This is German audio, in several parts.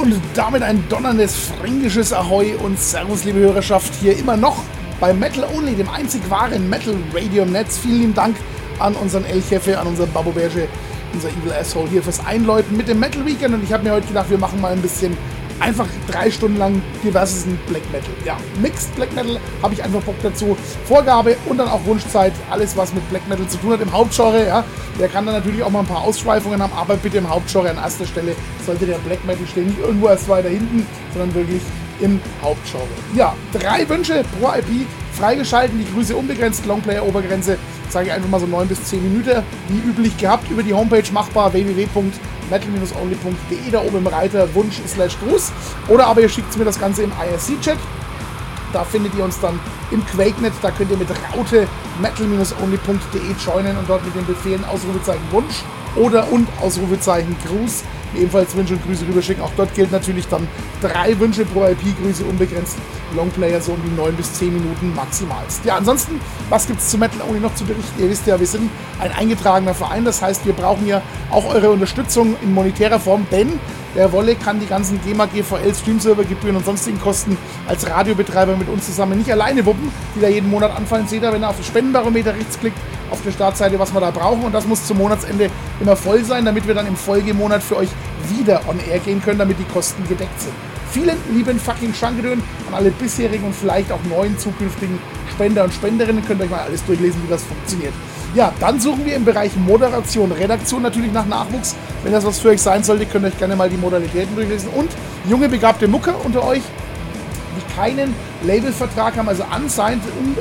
Und damit ein donnerndes fränkisches Ahoi und Servus, liebe Hörerschaft, hier immer noch bei Metal Only, dem einzig wahren Metal Radio im Netz. Vielen lieben Dank an unseren El-Jefe, an unseren Babo Berge, unser Evil Asshole hier fürs Einläuten mit dem Metal Weekend. Und ich habe mir heute gedacht, wir machen mal ein bisschen einfach 3 Stunden lang diversesten Black Metal. Ja, Mixed Black Metal habe ich einfach Bock dazu. Vorgabe und dann auch Wunschzeit. Alles, was mit Black Metal zu tun hat im Hauptgenre. Ja, der kann dann natürlich auch mal ein paar Ausschweifungen haben, aber bitte im Hauptgenre an erster Stelle sollte der Black Metal stehen. Nicht irgendwo erst weiter hinten, sondern wirklich im Hauptgenre. Ja, 3 Wünsche pro IP freigeschalten. Die Grüße unbegrenzt. Longplayer Obergrenze sage ich einfach mal so 9 bis 10 Minuten. Wie üblich gehabt über die Homepage machbar www.metal-only.de, da oben im Reiter Wunsch/Gruß. Oder aber ihr schickt mir das Ganze im IRC-Chat. Da findet ihr uns dann im QuakeNet. Da könnt ihr mit Raute metal-only.de joinen und dort mit den Befehlen Ausrufezeichen Wunsch oder und Ausrufezeichen Gruß ebenfalls Wünsche und Grüße rüberschicken. Auch dort gilt natürlich dann 3 Wünsche pro IP, Grüße unbegrenzt, Longplayer so um die 9 bis 10 Minuten maximalst. Ja, ansonsten, was gibt es zu Metal Only noch zu berichten? Ihr wisst ja, wir sind ein eingetragener Verein, das heißt, wir brauchen ja auch eure Unterstützung in monetärer Form, denn der Wolle kann die ganzen GEMA, GVL, Streamservergebühren und sonstigen Kosten als Radiobetreiber mit uns zusammen nicht alleine wuppen, die da jeden Monat anfallen. Seht ihr, wenn ihr auf das Spendenbarometer rechts klickt, auf der Startseite, was wir da brauchen, und das muss zum Monatsende immer voll sein, damit wir dann im Folgemonat für euch wieder on air gehen können, damit die Kosten gedeckt sind. Vielen lieben fucking Schankedön an alle bisherigen und vielleicht auch neuen zukünftigen Spender und Spenderinnen. Könnt ihr euch mal alles durchlesen, wie das funktioniert. Ja, dann suchen wir im Bereich Moderation, Redaktion natürlich nach Nachwuchs. Wenn das was für euch sein sollte, könnt ihr euch gerne mal die Modalitäten durchlesen. Und junge, begabte Mucker unter euch, die keinen Labelvertrag haben, also unsigned und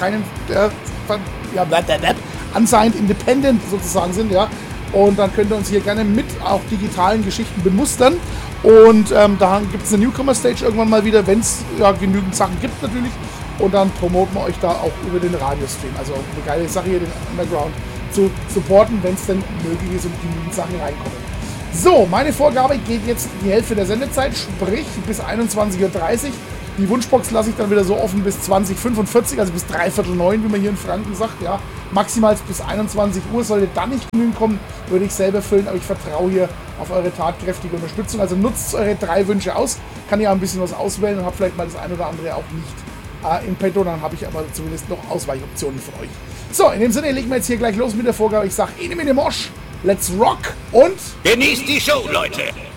unsigned independent sozusagen sind, ja. Und dann könnt ihr uns hier gerne mit auch digitalen Geschichten bemustern. Und da gibt es eine Newcomer-Stage irgendwann mal wieder, wenn es ja genügend Sachen gibt natürlich. Und dann promoten wir euch da auch über den Radiostream. Also eine geile Sache hier, den Underground zu supporten, wenn es denn möglich ist und genügend Sachen reinkommen. So, meine Vorgabe geht jetzt die Hälfte der Sendezeit, sprich bis 21:30 Uhr. Die Wunschbox lasse ich dann wieder so offen bis 20:45, also bis 8:45, wie man hier in Franken sagt. Ja, maximal bis 21 Uhr. Sollte dann nicht genügend kommen, würde ich selber füllen, aber ich vertraue hier auf eure tatkräftige Unterstützung. Also nutzt eure 3 Wünsche aus. Kann ja ein bisschen was auswählen und habe vielleicht mal das ein oder andere auch nicht im Petto. Dann habe ich aber zumindest noch Ausweichoptionen für euch. So, in dem Sinne legen wir jetzt hier gleich los mit der Vorgabe. Ich sage, Ene Mene Mosch, let's rock und genießt die Show, Leute!